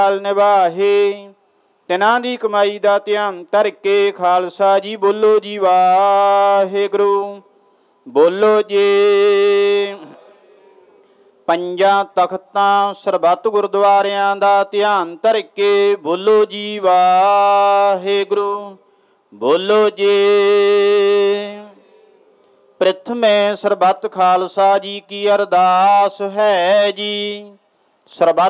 ਨਿਭਾਹੇ। ਤਿਨਾਂ ਦੀ ਕਮਾਈ ਦਾ ਧਿਆਨ ਧਰ ਕੇ ਖਾਲਸਾ ਜੀ ਬੋਲੋ ਜੀ ਵਾਹਿਗੁਰੂ। ਬੋਲੋ ਜੀ। ਪੰਜਾਂ ਤਖਤਾਂ ਸਰਬੱਤ ਗੁਰਦੁਆਰਿਆਂ ਦਾ ਧਿਆਨ ਧਰ ਕੇ ਬੋਲੋ ਜੀ ਵਾਹਿਗੁਰੂ। ਬੋਲੋ ਜੀ। ਪ੍ਰਥਮੇ ਸਰਬੱਤ ਖਾਲਸਾ ਜੀ ਕੀ ਅਰਦਾਸ ਹੈ ਜੀ। ਸਰਬੱਤ